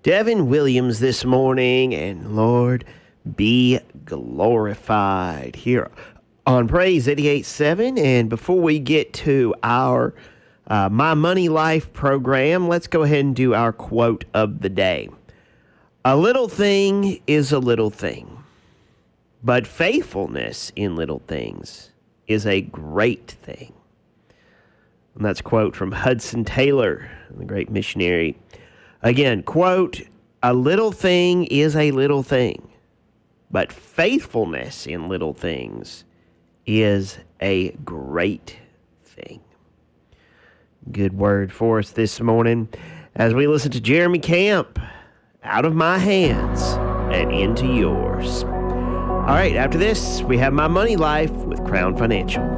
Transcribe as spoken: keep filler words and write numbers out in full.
Devin Williams this morning, and Lord be glorified here on Praise eighty-eight point seven. And before we get to our uh, My Money Life program, let's go ahead and do our quote of the day. A little thing is a little thing, but faithfulness in little things is a great thing. And that's a quote from Hudson Taylor, the great missionary. Again, quote, a little thing is a little thing, but faithfulness in little things is a great thing. Good word for us this morning as we listen to Jeremy Camp, Out of My Hands and Into Yours. All right, after this, we have My Money Life with Crown Financial.